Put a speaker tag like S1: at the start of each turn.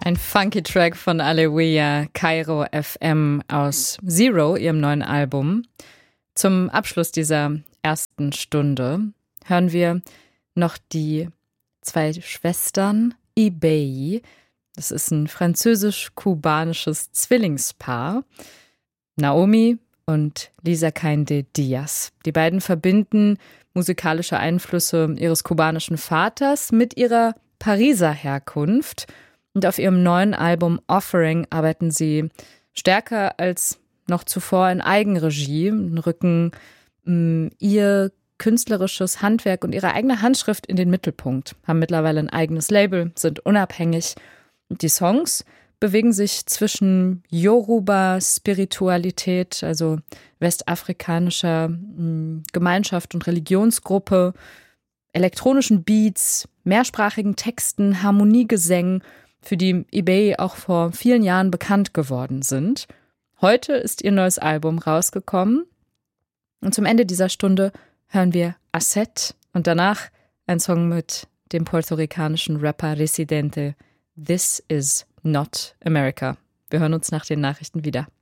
S1: Ein funky Track von Aleluia, Kairo FM aus Zero, ihrem neuen Album. Zum Abschluss dieser ersten Stunde hören wir noch die zwei Schwestern Ibey. Das ist ein französisch-kubanisches Zwillingspaar. Naomi und Lisa Cainde Diaz. Die beiden verbinden musikalische Einflüsse ihres kubanischen Vaters mit ihrer Pariser Herkunft. Und auf ihrem neuen Album Offering arbeiten sie stärker als noch zuvor in Eigenregie und rücken ihr künstlerisches Handwerk und ihre eigene Handschrift in den Mittelpunkt, haben mittlerweile ein eigenes Label, sind unabhängig. Und die Songs bewegen sich zwischen Yoruba-Spiritualität, also westafrikanischer Gemeinschaft und Religionsgruppe, elektronischen Beats, mehrsprachigen Texten, Harmoniegesängen, für die Ibey auch vor vielen Jahren bekannt geworden sind. Heute ist ihr neues Album rausgekommen und zum Ende dieser Stunde hören wir Asset und danach ein Song mit dem puerto-ricanischen Rapper Residente. This is not America. Wir hören uns nach den Nachrichten wieder.